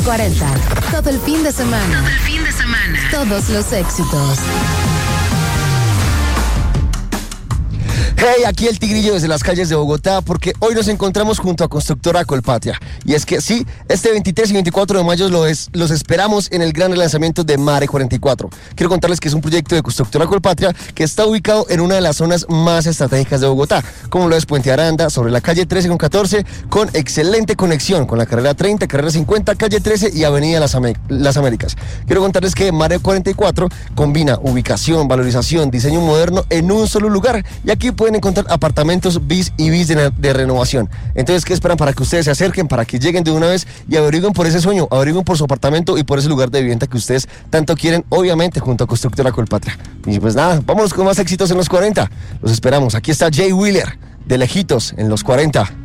40. Todo el fin de semana. Todos los éxitos. Hey, aquí el Tigrillo desde las calles de Bogotá, porque hoy nos encontramos junto a Constructora Colpatria. Y es que sí, este 23 y 24 de mayo los esperamos en el gran relanzamiento de Mare 44. Quiero contarles que es un proyecto de Constructora Colpatria que está ubicado en una de las zonas más estratégicas de Bogotá, como lo es Puente Aranda, sobre la calle 13 con 14, con excelente conexión con la carrera 30, carrera 50, calle 13 y avenida Las Américas. Quiero contarles que Mare 44 combina ubicación, valorización, diseño moderno en un solo lugar, y aquí pueden encontrar apartamentos bis y bis de renovación. Entonces, ¿qué esperan para que ustedes se acerquen, para que lleguen de una vez y averigüen por ese sueño, averigüen por su apartamento y por ese lugar de vivienda que ustedes tanto quieren, obviamente junto a Constructora Colpatria? Y pues nada, vamos con más éxitos en los 40. Los esperamos. Aquí está Jay Wheeler, de lejitos, en los 40.